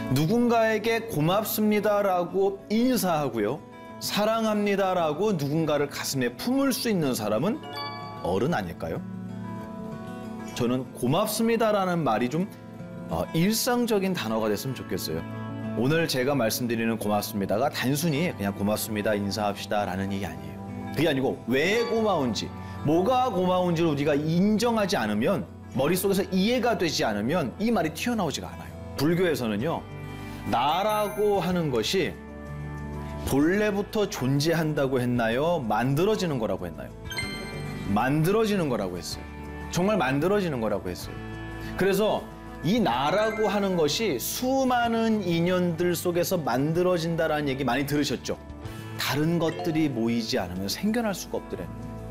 누군가에게 고맙습니다라고 인사하고요. 사랑합니다라고 누군가를 가슴에 품을 수 있는 사람은 어른 아닐까요? 저는 고맙습니다라는 말이 좀 일상적인 단어가 됐으면 좋겠어요. 오늘 제가 말씀드리는 고맙습니다가 단순히 그냥 고맙습니다, 인사합시다라는 얘기 아니에요. 그게 아니고 왜 고마운지, 뭐가 고마운지를 우리가 인정하지 않으면, 머릿속에서 이해가 되지 않으면 이 말이 튀어나오지가 않아요. 불교에서는요, 나라고 하는 것이 본래부터 존재한다고 했나요? 만들어지는 거라고 했나요? 만들어지는 거라고 했어요. 정말 만들어지는 거라고 했어요. 그래서 이 나라고 하는 것이 수많은 인연들 속에서 만들어진다라는 얘기 많이 들으셨죠? 다른 것들이 모이지 않으면 생겨날 수가 없더래.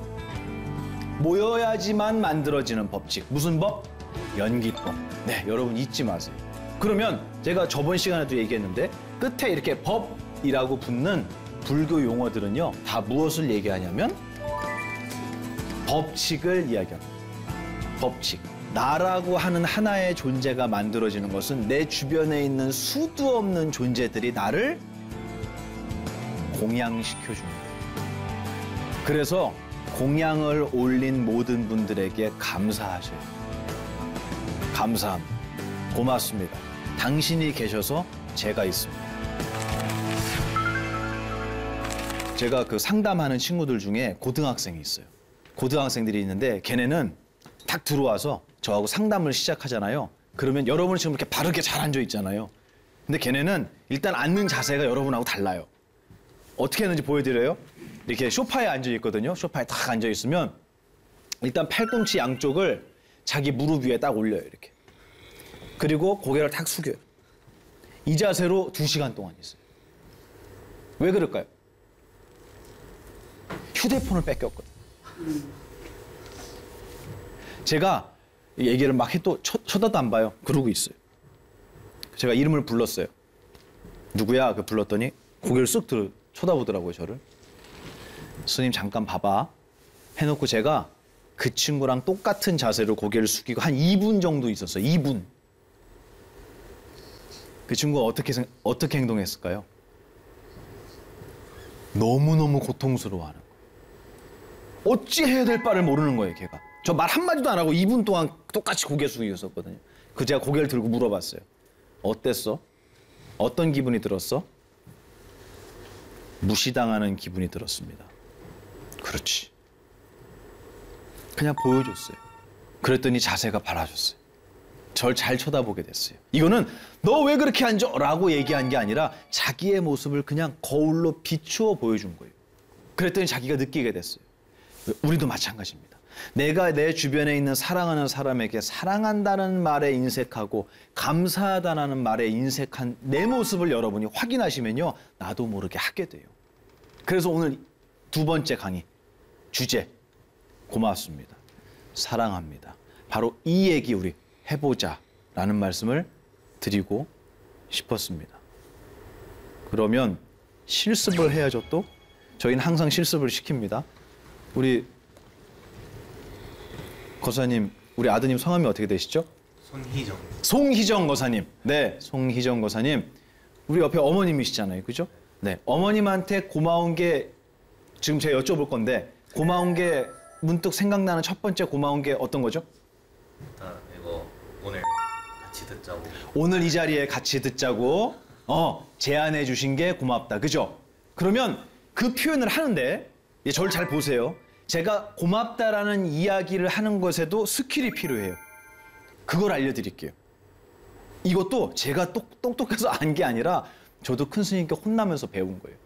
모여야지만 만들어지는 법칙. 무슨 법? 연기법. 네, 여러분 잊지 마세요. 그러면 제가 저번 시간에도 얘기했는데 끝에 이렇게 법이라고 붙는 불교 용어들은요, 다 무엇을 얘기하냐면 법칙을 이야기합니다. 법칙. 나라고 하는 하나의 존재가 만들어지는 것은 내 주변에 있는 수도 없는 존재들이 나를 공양시켜주는 거예요. 그래서 공양을 올린 모든 분들에게 감사하셔요. 감사합니다. 고맙습니다. 당신이 계셔서 제가 있습니다. 제가 그 상담하는 친구들 중에 고등학생이 있어요. 고등학생들이 있는데 걔네는 딱 들어와서 저하고 상담을 시작하잖아요. 그러면 여러분은 지금 이렇게 바르게 잘 앉아 있잖아요. 근데 걔네는 일단 앉는 자세가 여러분하고 달라요. 어떻게 하는지 보여드려요? 이렇게 소파에 앉아 있거든요. 소파에 딱 앉아 있으면 일단 팔꿈치 양쪽을 자기 무릎 위에 딱 올려요. 이렇게. 그리고 고개를 탁 숙여요. 이 자세로 2시간 동안 있어요. 왜 그럴까요? 휴대폰을 뺏겼거든요. 제가 얘기를 막 해도 쳐다도 안 봐요. 그러고 있어요. 제가 이름을 불렀어요. 누구야? 그 불렀더니 고개를 쓱 쳐다보더라고요, 저를. 스님 잠깐 봐봐. 해놓고 제가 그 친구랑 똑같은 자세로 고개를 숙이고 한 2분 정도 있었어요. 2분. 그 친구가 어떻게 행동했을까요? 너무너무 고통스러워하는 거예요. 어찌 해야 될 바를 모르는 거예요, 걔가. 저 말 한마디도 안 하고 2분 동안 똑같이 고개 숙이고 있었거든요. 그 제가 고개를 들고 물어봤어요. 어땠어? 어떤 기분이 들었어? 무시당하는 기분이 들었습니다. 그렇지. 그냥 보여줬어요. 그랬더니 자세가 바라졌어요. 절 잘 쳐다보게 됐어요. 이거는 너 왜 그렇게 앉아? 라고 얘기한 게 아니라 자기의 모습을 그냥 거울로 비추어 보여준 거예요. 그랬더니 자기가 느끼게 됐어요. 우리도 마찬가지입니다. 내가 내 주변에 있는 사랑하는 사람에게 사랑한다는 말에 인색하고 감사하다는 말에 인색한 내 모습을 여러분이 확인하시면요, 나도 모르게 하게 돼요. 그래서 오늘 2번째 강의 주제, 고맙습니다. 사랑합니다. 바로 이 얘기 우리 해보자라는 말씀을 드리고 싶었습니다. 그러면 실습을 해야죠. 또 저희는 항상 실습을 시킵니다. 우리 거사님, 우리 아드님 성함이 어떻게 되시죠? 손희정. 송희정 거사님. 네, 송희정 거사님. 우리 옆에 어머님이시잖아요, 그죠? 네, 어머님한테 고마운 게 지금 제가 여쭤볼 건데, 고마운 게 문득 생각나는 첫 번째 고마운 게 어떤 거죠? 일단 이거 오늘 같이 듣자고. 오늘 이 자리에 같이 듣자고 제안해 주신 게 고맙다, 그죠? 그러면 그 표현을 하는데, 저를 잘 보세요. 제가 고맙다라는 이야기를 하는 것에도 스킬이 필요해요. 그걸 알려드릴게요. 이것도 제가 똑똑해서 안 게 아니라 저도 큰 스님께 혼나면서 배운 거예요.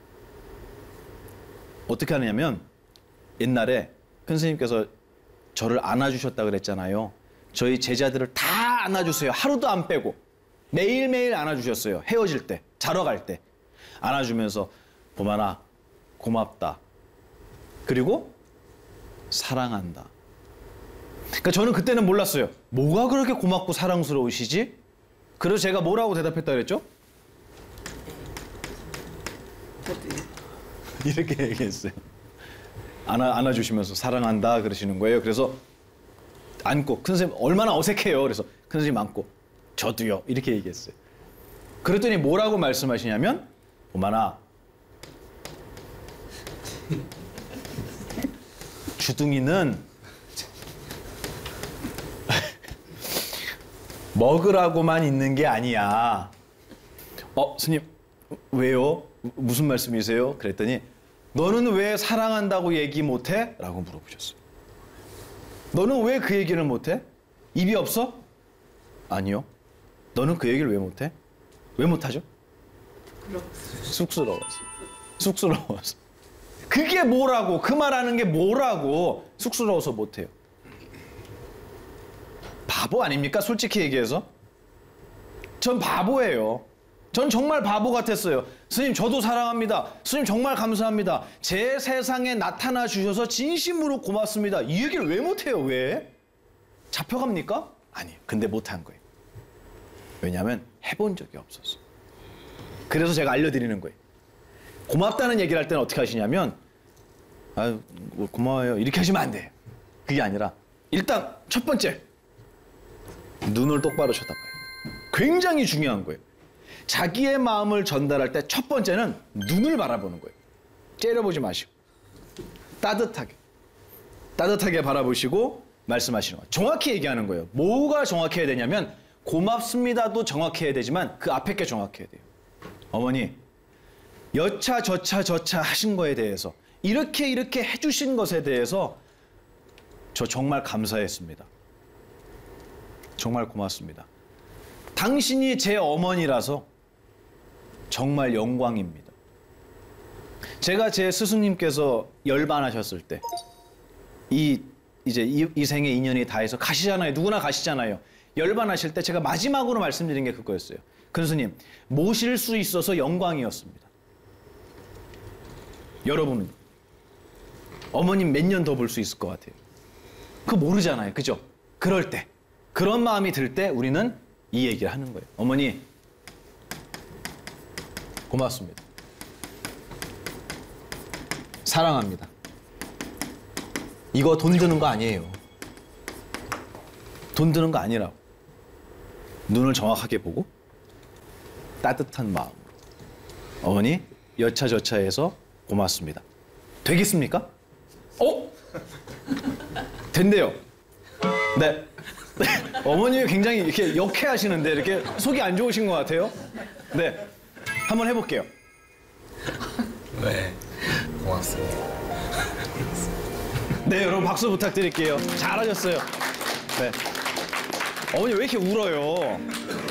어떻게 하느냐면, 옛날에 큰 스님께서 저를 안아주셨다 그랬잖아요. 저희 제자들을 다 안아주세요. 하루도 안 빼고 매일매일 안아주셨어요. 헤어질 때, 자러 갈 때 안아주면서 보만아 고맙다, 그리고 사랑한다. 그러니까 저는 그때는 몰랐어요. 뭐가 그렇게 고맙고 사랑스러우시지? 그래서 제가 뭐라고 대답했다 그랬죠? 이렇게 얘기했어요. 안아주시면서 사랑한다 그러시는 거예요. 그래서 안고, 큰 선생님 얼마나 어색해요. 그래서 큰 선생님 안고 저도요, 이렇게 얘기했어요. 그랬더니 뭐라고 말씀하시냐면 오만아 주둥이는 먹으라고만 있는 게 아니야. 스님 왜요? 무슨 말씀이세요? 그랬더니 너는 왜 사랑한다고 얘기 못해? 라고 물어보셨어요. 너는 왜 그 얘기를 못해? 입이 없어? 아니요. 너는 그 얘기를 왜 못해? 왜 못하죠? 쑥스러워서. 쑥스러워서. 그게 뭐라고? 그 말하는 게 뭐라고? 쑥스러워서 못해요. 바보 아닙니까? 솔직히 얘기해서. 전 바보예요. 전 정말 바보 같았어요. 스님 저도 사랑합니다. 스님 정말 감사합니다. 제 세상에 나타나 주셔서 진심으로 고맙습니다. 이 얘기를 왜 못해요? 왜? 잡혀갑니까? 아니에요. 근데 못한 거예요. 왜냐하면 해본 적이 없었어요. 그래서 제가 알려드리는 거예요. 고맙다는 얘기를 할 때는 어떻게 하시냐면 아유 고마워요 이렇게 하시면 안 돼요. 그게 아니라 일단 첫 번째 눈을 똑바로 쳐다봐요. 굉장히 중요한 거예요. 자기의 마음을 전달할 때 첫 번째는 눈을 바라보는 거예요. 째려보지 마시고 따뜻하게 바라보시고 말씀하시는 거예요. 정확히 얘기하는 거예요. 뭐가 정확해야 되냐면 고맙습니다도 정확해야 되지만 그 앞에 게 정확해야 돼요. 어머니 여차저차 하신 거에 대해서 이렇게 해주신 것에 대해서 저 정말 감사했습니다. 정말 고맙습니다. 당신이 제 어머니라서 정말 영광입니다. 제가 제 스승님께서 열반하셨을 때 이 생의 인연이 다해서 가시잖아요. 누구나 가시잖아요. 열반하실 때 제가 마지막으로 말씀드린 게 그거였어요. 근스님 모실 수 있어서 영광이었습니다. 여러분은 어머님 몇 년 더 볼 수 있을 것 같아요. 그거 모르잖아요. 그죠? 그럴 때 그런 마음이 들 때 우리는 이 얘기를 하는 거예요. 어머니 고맙습니다. 사랑합니다. 이거 돈 드는 거 아니에요. 돈 드는 거 아니라고. 눈을 정확하게 보고 따뜻한 마음으로 어머니 여차저차해서 고맙습니다. 되겠습니까? 된대요. 네. 어머님이 굉장히 이렇게 역해하시는데 이렇게 속이 안 좋으신 것 같아요. 네. 한번 해볼게요. 네, 고맙습니다. 네, 여러분 박수 부탁드릴게요. 잘하셨어요. 네. 어머니 왜 이렇게 울어요?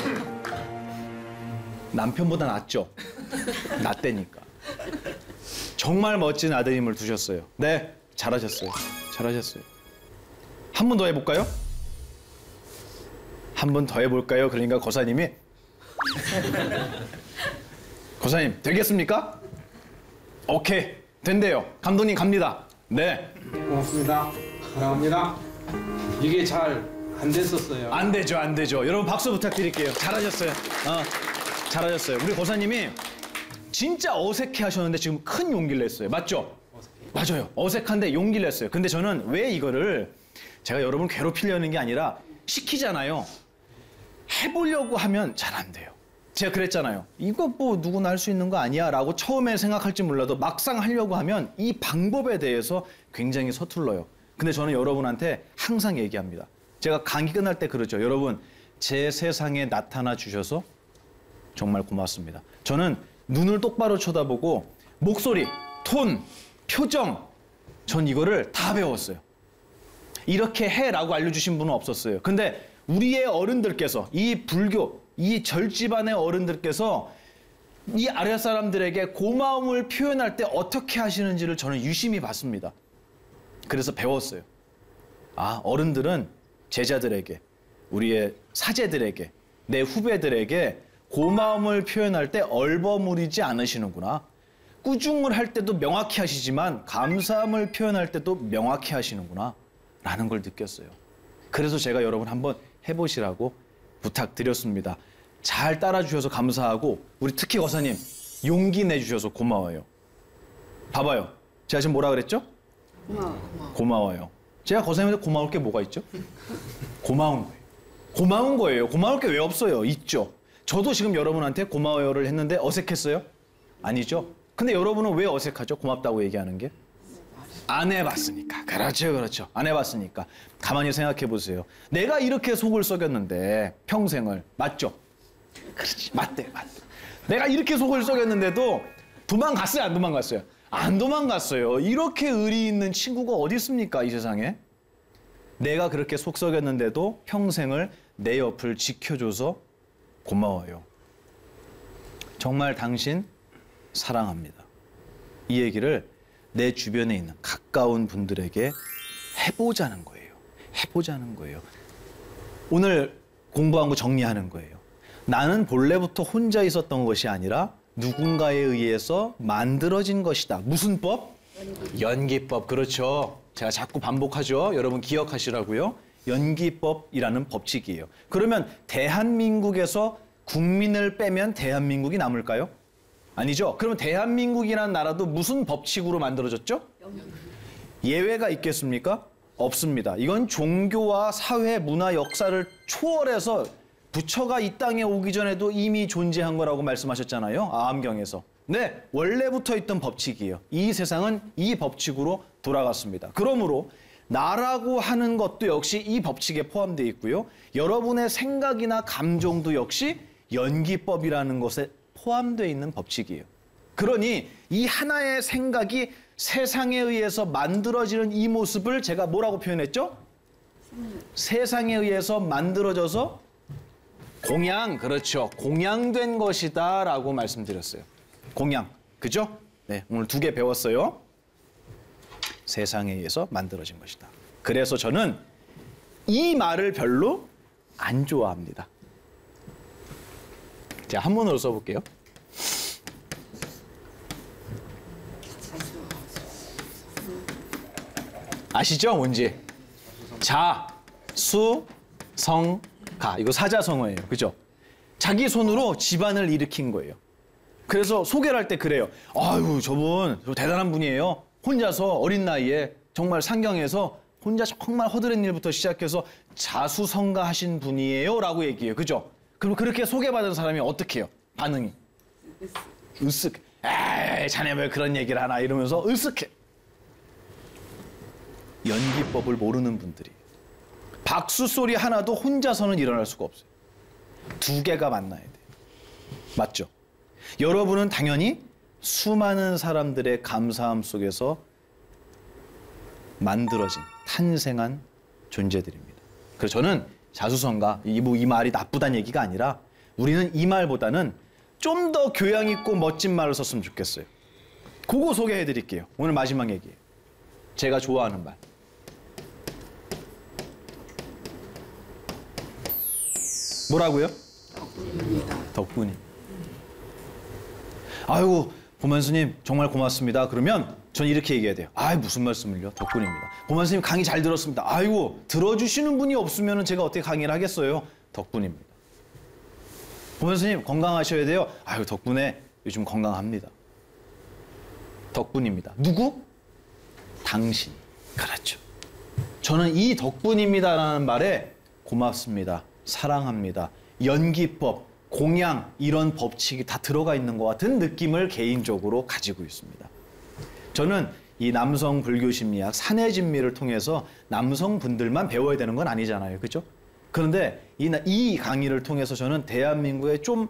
남편보다 낫죠? 낫대니까. 정말 멋진 아드님을 두셨어요. 네, 잘하셨어요. 잘하셨어요. 한 번 더 해볼까요? 한 번 더 해볼까요? 그러니까 거사님이 거사님 되겠습니까? 오케이 된대요. 감독님 갑니다. 네. 고맙습니다. 사랑합니다. 이게 잘 안 됐었어요. 안 되죠, 안 되죠. 여러분 박수 부탁드릴게요. 잘하셨어요. 잘하셨어요. 우리 거사님이 진짜 어색해 하셨는데 지금 큰 용기를 냈어요. 맞죠? 맞아요. 어색한데 용기를 냈어요. 근데 저는 왜 이거를 제가 여러분 괴롭히려는 게 아니라 시키잖아요. 해보려고 하면 잘 안 돼요. 제가 그랬잖아요. 이거 뭐 누구나 할 수 있는 거 아니야 라고 처음에 생각할지 몰라도 막상 하려고 하면 이 방법에 대해서 굉장히 서툴러요. 근데 저는 여러분한테 항상 얘기합니다. 제가 강의 끝날 때 그러죠. 여러분 제 세상에 나타나 주셔서 정말 고맙습니다. 저는 눈을 똑바로 쳐다보고 목소리, 톤, 표정 전 이거를 다 배웠어요. 이렇게 해라고 알려주신 분은 없었어요. 근데 우리의 어른들께서 이 불교, 이 절집안의 어른들께서 이 아랫사람들에게 고마움을 표현할 때 어떻게 하시는지를 저는 유심히 봤습니다. 그래서 배웠어요. 아, 어른들은 제자들에게, 우리의 사제들에게, 내 후배들에게 고마움을 표현할 때 얼버무리지 않으시는구나. 꾸중을 할 때도 명확히 하시지만 감사함을 표현할 때도 명확히 하시는구나 라는 걸 느꼈어요. 그래서 제가 여러분 한번 해보시라고 부탁드렸습니다. 잘 따라주셔서 감사하고 우리 특히 거사님 용기 내주셔서 고마워요. 봐봐요. 제가 지금 뭐라 그랬죠? 고마워요. 제가 거사님한테 고마울 게 뭐가 있죠? 고마운 거예요. 고마운 거예요. 고마울 게 왜 없어요? 있죠. 저도 지금 여러분한테 고마워요를 했는데 어색했어요? 아니죠? 근데 여러분은 왜 어색하죠? 고맙다고 얘기하는 게? 안 해봤으니까. 그렇죠. 안 해봤으니까. 가만히 생각해 보세요. 내가 이렇게 속을 썩였는데 평생을. 맞죠? 그렇지. 맞대. 내가 이렇게 속을 썩였는데도 도망갔어요? 안 도망갔어요? 안 도망갔어요. 이렇게 의리 있는 친구가 어디 있습니까? 이 세상에. 내가 그렇게 속 썩였는데도 평생을 내 옆을 지켜줘서 고마워요. 정말 당신 사랑합니다. 이 얘기를 내 주변에 있는 가까운 분들에게 해보자는 거예요. 오늘 공부한 거 정리하는 거예요. 나는 본래부터 혼자 있었던 것이 아니라 누군가에 의해서 만들어진 것이다. 무슨 법? 연기법. 그렇죠. 제가 자꾸 반복하죠. 여러분 기억하시라고요. 연기법이라는 법칙이에요. 그러면 대한민국에서 국민을 빼면 대한민국이 남을까요? 아니죠. 그러면 대한민국이라는 나라도 무슨 법칙으로 만들어졌죠? 예외가 있겠습니까? 없습니다. 이건 종교와 사회, 문화, 역사를 초월해서 부처가 이 땅에 오기 전에도 이미 존재한 거라고 말씀하셨잖아요. 암경에서. 네, 원래부터 있던 법칙이에요. 이 세상은 이 법칙으로 돌아갔습니다. 그러므로 나라고 하는 것도 역시 이 법칙에 포함되어 있고요. 여러분의 생각이나 감정도 역시 연기법이라는 것에 포함되어 있는 법칙이에요. 그러니 이 하나의 생각이 세상에 의해서 만들어지는 이 모습을 제가 뭐라고 표현했죠? 세상에 의해서 만들어져서 공양, 그렇죠. 공양된 것이다 라고 말씀드렸어요. 공양, 그죠? 네, 오늘 2개 배웠어요. 세상에 의해서 만들어진 것이다. 그래서 저는 이 말을 별로 안 좋아합니다. 자, 한문으로 써볼게요. 아시죠? 뭔지? 자, 수, 성, 가. 이거 사자성어예요. 그죠? 자기 손으로 집안을 일으킨 거예요. 그래서 소개를 할 때 그래요. 아유, 저분 대단한 분이에요. 혼자서 어린 나이에 정말 상경에서 혼자 정말 허드렛 일부터 시작해서 자수성가하신 분이에요. 라고 얘기해요. 그죠? 그럼 그렇게 소개받은 사람이 어떻게 해요? 반응이? 으쓱. 에이, 자네 왜 그런 얘기를 하나 이러면서 으쓱해. 연기법을 모르는 분들이. 박수 소리 하나도 혼자서는 일어날 수가 없어요. 2개가 만나야 돼요. 맞죠? 여러분은 당연히 수많은 사람들의 감사함 속에서 만들어진, 탄생한 존재들입니다. 그래서 저는 자수성가, 이 말이 나쁘다는 얘기가 아니라 우리는 이 말보다는 좀 더 교양 있고 멋진 말을 썼으면 좋겠어요. 그거 소개해 드릴게요. 오늘 마지막 얘기예요. 제가 좋아하는 말. 뭐라고요? 덕분이. 아이고, 고만 스님 정말 고맙습니다. 그러면 전 이렇게 얘기해야 돼요. 아이, 무슨 말씀을요? 덕분입니다. 고만 스님 강의 잘 들었습니다. 아이고, 들어주시는 분이 없으면 제가 어떻게 강의를 하겠어요? 덕분입니다. 고만 스님 건강하셔야 돼요. 아유, 덕분에 요즘 건강합니다. 덕분입니다. 누구? 당신. 그렇죠. 저는 이 덕분입니다라는 말에 고맙습니다. 사랑합니다. 연기법, 공양 이런 법칙이 다 들어가 있는 것 같은 느낌을 개인적으로 가지고 있습니다. 저는 이 남성 불교 심리학 사내 진미를 통해서 남성분들만 배워야 되는 건 아니잖아요. 그렇죠? 그런데 이 강의를 통해서 저는 대한민국에 좀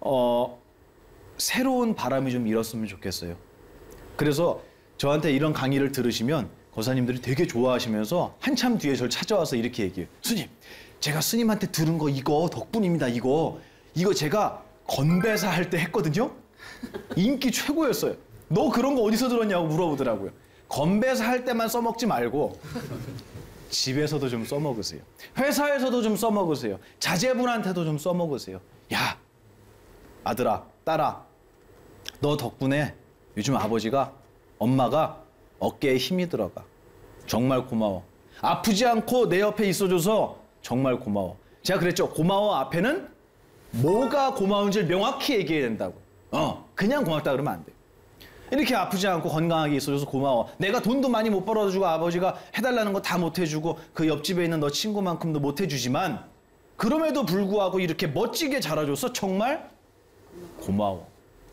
새로운 바람이 좀 일었으면 좋겠어요. 그래서 저한테 이런 강의를 들으시면 거사님들이 되게 좋아하시면서 한참 뒤에 저를 찾아와서 이렇게 얘기해요. 스님, 제가 스님한테 들은 거 이거 덕분입니다. 이거 제가 건배사 할 때 했거든요. 인기 최고였어요. 너 그런 거 어디서 들었냐고 물어보더라고요. 건배사 할 때만 써먹지 말고 집에서도 좀 써먹으세요. 회사에서도 좀 써먹으세요. 자제분한테도 좀 써먹으세요. 야, 아들아, 딸아, 너 덕분에 요즘 아버지가, 엄마가 어깨에 힘이 들어가. 정말 고마워. 아프지 않고 내 옆에 있어줘서 정말 고마워. 제가 그랬죠. 고마워 앞에는 뭐가 고마운지를 명확히 얘기해야 된다고. 그냥 고맙다 그러면 안 돼. 이렇게 아프지 않고 건강하게 있어줘서 고마워. 내가 돈도 많이 못 벌어주고 아버지가 해달라는 거 다 못 해주고 그 옆집에 있는 너 친구만큼도 못 해주지만 그럼에도 불구하고 이렇게 멋지게 자라줘서 정말 고마워.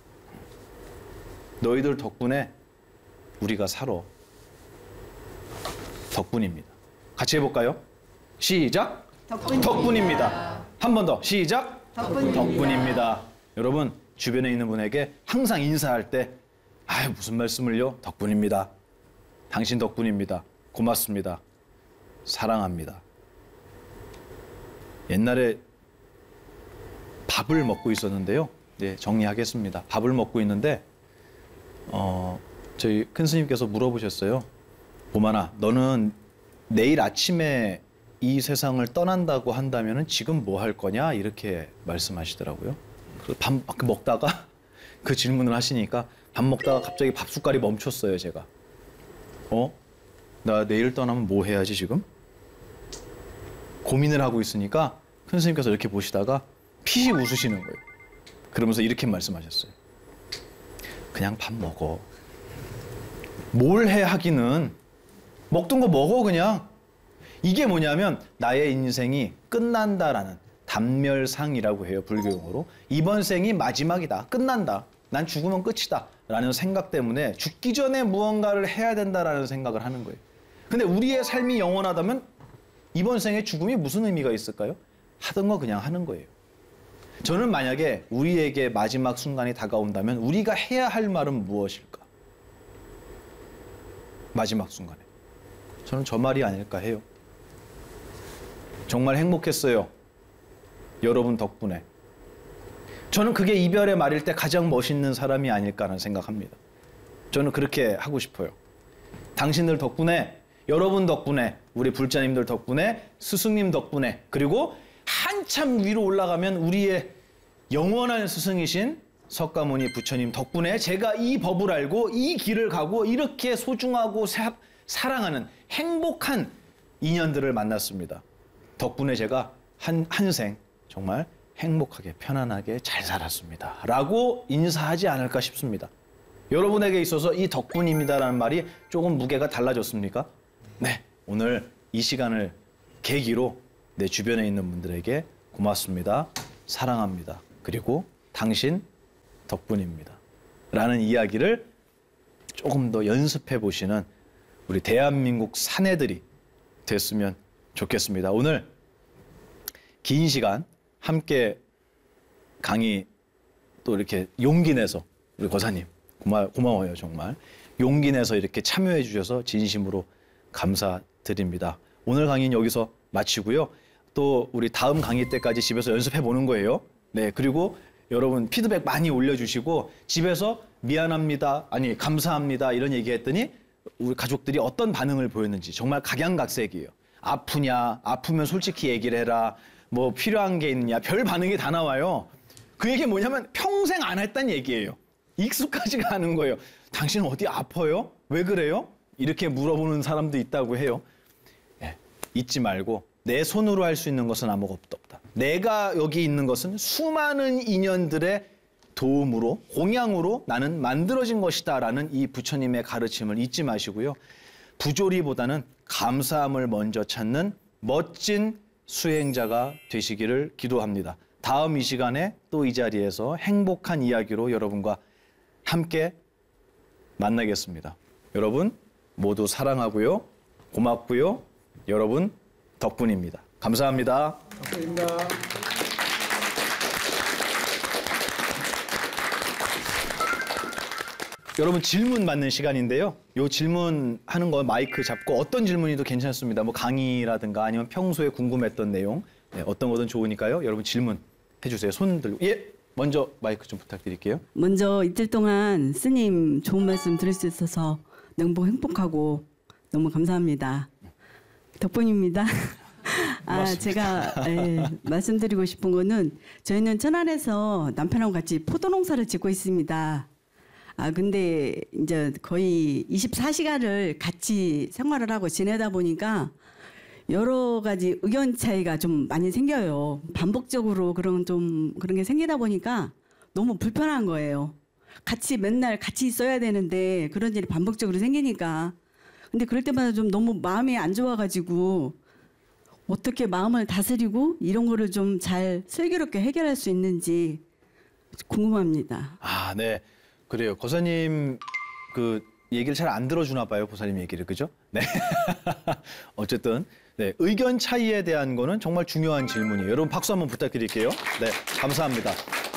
너희들 덕분에 우리가 살아. 덕분입니다. 같이 해볼까요? 시작. 덕분입니다. 한 번 더. 시작. 덕분입니다. 여러분 주변에 있는 분에게 항상 인사할 때 아유 무슨 말씀을요? 덕분입니다. 당신 덕분입니다. 고맙습니다. 사랑합니다. 옛날에 밥을 먹고 있었는데요. 네, 정리하겠습니다. 밥을 먹고 있는데 저희 큰 스님께서 물어보셨어요. 보만아, 너는 내일 아침에 이 세상을 떠난다고 한다면 지금 뭐 할 거냐? 이렇게 말씀하시더라고요. 밥 먹다가 그 질문을 하시니까 밥 먹다가 갑자기 밥 숟갈이 멈췄어요, 제가. 나 내일 떠나면 뭐 해야지 지금? 고민을 하고 있으니까 큰 스님께서 이렇게 보시다가 피식 웃으시는 거예요. 그러면서 이렇게 말씀하셨어요. 그냥 밥 먹어. 뭘 해 하기는 먹던 거 먹어 그냥. 이게 뭐냐면 나의 인생이 끝난다라는 단멸상이라고 해요, 불교용어로. 이번 생이 마지막이다. 끝난다. 난 죽으면 끝이다. 라는 생각 때문에 죽기 전에 무언가를 해야 된다라는 생각을 하는 거예요. 근데 우리의 삶이 영원하다면 이번 생에 죽음이 무슨 의미가 있을까요? 하던 거 그냥 하는 거예요. 저는 만약에 우리에게 마지막 순간이 다가온다면 우리가 해야 할 말은 무엇일까? 마지막 순간에. 저는 저 말이 아닐까 해요. 정말 행복했어요. 여러분 덕분에. 저는 그게 이별의 말일 때 가장 멋있는 사람이 아닐까라는 생각합니다. 저는 그렇게 하고 싶어요. 당신들 덕분에, 여러분 덕분에, 우리 불자님들 덕분에, 스승님 덕분에, 그리고 한참 위로 올라가면 우리의 영원한 스승이신 석가모니 부처님 덕분에 제가 이 법을 알고 이 길을 가고 이렇게 소중하고 사랑하는 행복한 인연들을 만났습니다. 덕분에 제가 한생 정말 행복하게 편안하게 잘 살았습니다. 라고 인사하지 않을까 싶습니다. 여러분에게 있어서 이 덕분입니다라는 말이 조금 무게가 달라졌습니까? 네, 오늘 이 시간을 계기로 내 주변에 있는 분들에게 고맙습니다. 사랑합니다. 그리고 당신 덕분입니다. 라는 이야기를 조금 더 연습해 보시는 우리 대한민국 사내들이 됐으면 좋겠습니다. 오늘 긴 시간 함께 강의 또 이렇게 용기 내서 우리 거사님 고마워요 정말. 용기 내서 이렇게 참여해 주셔서 진심으로 감사드립니다. 오늘 강의는 여기서 마치고요. 또 우리 다음 강의 때까지 집에서 연습해 보는 거예요. 네, 그리고 여러분 피드백 많이 올려주시고 집에서 미안합니다, 아니 감사합니다 이런 얘기했더니 우리 가족들이 어떤 반응을 보였는지 정말 각양각색이에요. 아프냐, 아프면 솔직히 얘기를 해라, 뭐 필요한 게 있느냐, 별 반응이 다 나와요. 그 얘기 뭐냐면 평생 안 했단 얘기예요. 익숙하지가 않은 거예요. 당신 어디 아파요? 왜 그래요? 이렇게 물어보는 사람도 있다고 해요. 네, 잊지 말고 내 손으로 할 수 있는 것은 아무것도 없다. 내가 여기 있는 것은 수많은 인연들의 도움으로, 공양으로 나는 만들어진 것이다 라는 이 부처님의 가르침을 잊지 마시고요. 부조리보다는 감사함을 먼저 찾는 멋진 수행자가 되시기를 기도합니다. 다음 이 시간에 또 이 자리에서 행복한 이야기로 여러분과 함께 만나겠습니다. 여러분 모두 사랑하고요. 고맙고요. 여러분 덕분입니다. 감사합니다. 감사합니다. 여러분 질문 받는 시간인데요. 요 질문하는 거 마이크 잡고 어떤 질문이도 괜찮습니다. 뭐 강의라든가 아니면 평소에 궁금했던 내용, 네, 어떤 거든 좋으니까요. 여러분 질문 해주세요. 손 들고. 예, 먼저 마이크 좀 부탁드릴게요. 먼저 이틀 동안 스님 좋은 말씀 들을 수 있어서 너무 행복하고 너무 감사합니다. 덕분입니다. 제가 말씀드리고 싶은 거는 저희는 천안에서 남편하고 같이 포도농사를 짓고 있습니다. 근데 이제 거의 24시간을 같이 생활을 하고 지내다 보니까 여러 가지 의견 차이가 좀 많이 생겨요. 반복적으로 그런 게 생기다 보니까 너무 불편한 거예요. 맨날 같이 있어야 되는데 그런 일이 반복적으로 생기니까. 근데 그럴 때마다 좀 너무 마음이 안 좋아가지고 어떻게 마음을 다스리고 이런 거를 좀 잘 슬기롭게 해결할 수 있는지 궁금합니다. 아, 네. 그래요. 거사님 그 얘기를 잘 안 들어주나 봐요. 보사님 얘기를. 그죠? 네. 어쨌든 네, 의견 차이에 대한 거는 정말 중요한 질문이에요. 여러분 박수 한번 부탁드릴게요. 네, 감사합니다.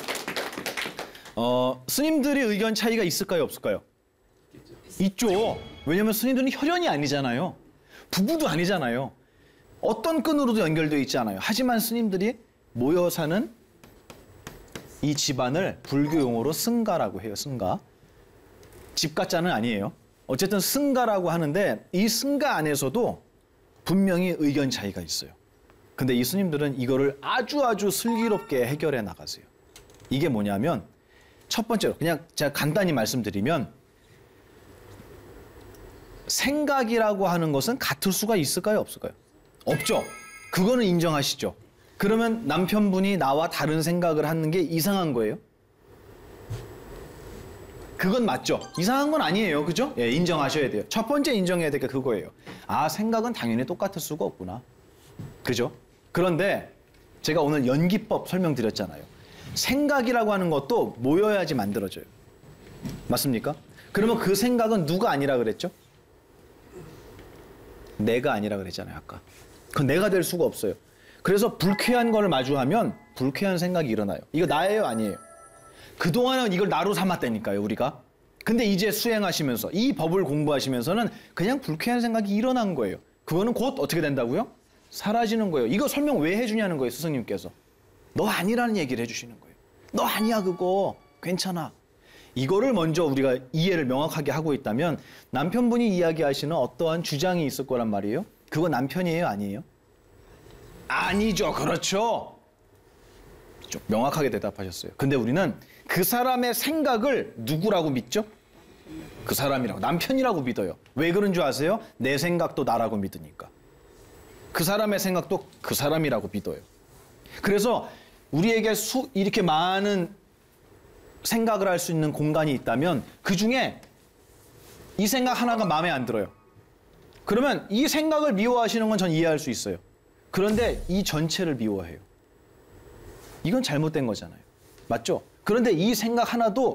스님들이 의견 차이가 있을까요, 없을까요? 있죠. 왜냐하면 스님들은 혈연이 아니잖아요. 부부도 아니잖아요. 어떤 끈으로도 연결되어 있지 않아요. 하지만 스님들이 모여 사는 이 집안을 불교 용어로 승가라고 해요. 승가. 집가자는 아니에요. 어쨌든 승가라고 하는데 이 승가 안에서도 분명히 의견 차이가 있어요. 근데 이 스님들은 이거를 아주 슬기롭게 해결해 나가세요. 이게 뭐냐면 첫 번째로 그냥 제가 간단히 말씀드리면 생각이라고 하는 것은 같을 수가 있을까요? 없을까요? 없죠. 그거는 인정하시죠. 그러면 남편분이 나와 다른 생각을 하는 게 이상한 거예요? 그건 맞죠. 이상한 건 아니에요. 그죠? 예, 인정하셔야 돼요. 첫 번째 인정해야 될 게 그거예요. 아, 생각은 당연히 똑같을 수가 없구나. 그죠? 그런데 제가 오늘 연기법 설명드렸잖아요. 생각이라고 하는 것도 모여야지 만들어져요. 맞습니까? 그러면 그 생각은 누가 아니라 그랬죠? 내가 아니라 그랬잖아요, 아까. 그건 내가 될 수가 없어요. 그래서 불쾌한 거를 마주하면 불쾌한 생각이 일어나요. 이거 나예요, 아니에요? 그동안은 이걸 나로 삼았다니까요, 우리가. 근데 이제 수행하시면서 이 법을 공부하시면서는 그냥 불쾌한 생각이 일어난 거예요. 그거는 곧 어떻게 된다고요? 사라지는 거예요. 이거 설명 왜 해주냐는 거예요, 스승님께서. 너 아니라는 얘기를 해주시는 거예요. 너 아니야, 그거. 괜찮아. 이거를 먼저 우리가 이해를 명확하게 하고 있다면 남편분이 이야기하시는 어떠한 주장이 있을 거란 말이에요. 그거 남편이에요, 아니에요? 아니죠. 그렇죠. 좀 명확하게 대답하셨어요. 근데 우리는 그 사람의 생각을 누구라고 믿죠? 그 사람이라고, 남편이라고 믿어요. 왜 그런 줄 아세요? 내 생각도 나라고 믿으니까. 그 사람의 생각도 그 사람이라고 믿어요. 그래서 우리에게 이렇게 많은 생각을 할 수 있는 공간이 있다면 그 중에 이 생각 하나가 마음에 안 들어요. 그러면 이 생각을 미워하시는 건 전 이해할 수 있어요. 그런데 이 전체를 미워해요. 이건 잘못된 거잖아요. 맞죠? 그런데 이 생각 하나도